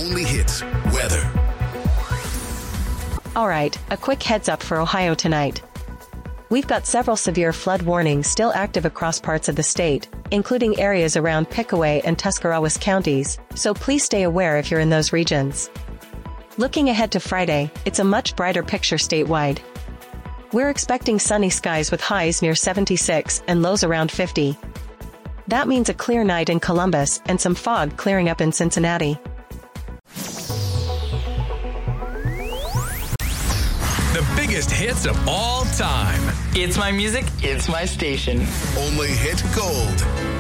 only hits weather. All right, a quick heads up for Ohio tonight. We've got several severe flood warnings still active across parts of the state, including areas around Pickaway and Tuscarawas counties, so please stay aware if you're in those regions. Looking ahead to Friday, it's a much brighter picture statewide. We're expecting sunny skies with highs near 76 and lows around 50. That means a clear night in Columbus and some fog clearing up in Cincinnati. The biggest hits of all time. It's my music, it's my station. Only hit gold.